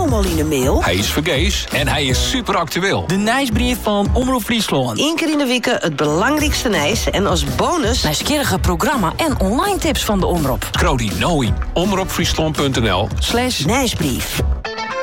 allemaal in de mail? Hij is vergees en hij is super actueel. De nieuwsbrief van Omroep Friesland. Eén keer in de week het belangrijkste nieuws. En als bonus... nieuwsgierige programma en online tips van de Omroep. Krodi Noi. Omroepfriesland.nl/nieuwsbrief.